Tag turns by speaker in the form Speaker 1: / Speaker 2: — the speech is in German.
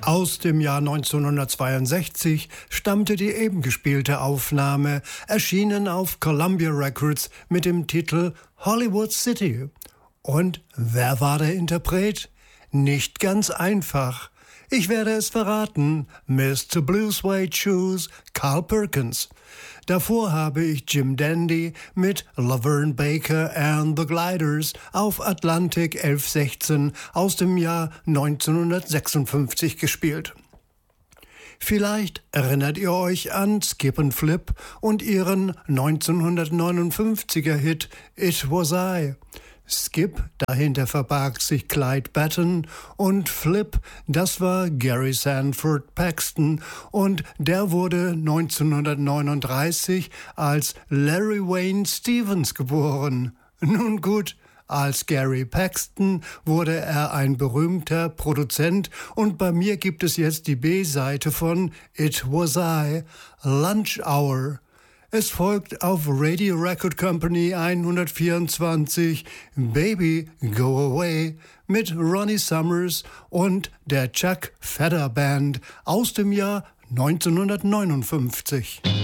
Speaker 1: Aus dem Jahr 1962 stammte die eben gespielte Aufnahme, erschienen auf Columbia Records mit dem Titel Hollywood City. Und wer war der Interpret? Nicht ganz einfach. Ich werde es verraten, Mr. Blue Suede Shoes, Carl Perkins. Davor habe ich Jim Dandy mit Laverne Baker and the Gliders auf Atlantic 1116 aus dem Jahr 1956 gespielt. Vielleicht erinnert ihr euch an Skip and Flip und ihren 1959er Hit It Was I. Skip, dahinter verbarg sich Clyde Batten, und Flip, das war Gary Sanford Paxton, und der wurde 1939 als Larry Wayne Stevens geboren. Nun gut, als Gary Paxton wurde er ein berühmter Produzent, und bei mir gibt es jetzt die B-Seite von It Was I, Lunch Hour. Es folgt auf Radio Record Company 124 Baby Go Away mit Ronnie Summers und der Chuck Fedder Band aus dem Jahr 1959.